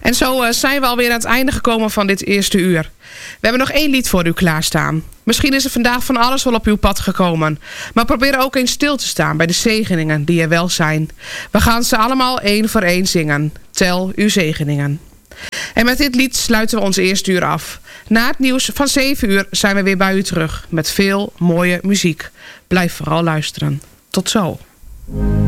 En zo zijn we alweer aan het einde gekomen van dit eerste uur. We hebben nog 1 lied voor u klaarstaan. Misschien is er vandaag van alles wel op uw pad gekomen. Maar probeer ook eens stil te staan bij de zegeningen die er wel zijn. We gaan ze allemaal 1 voor 1 zingen. Tel uw zegeningen. En met dit lied sluiten we ons eerste uur af. Na het nieuws van 7 uur zijn we weer bij u terug. Met veel mooie muziek. Blijf vooral luisteren. Tot zo.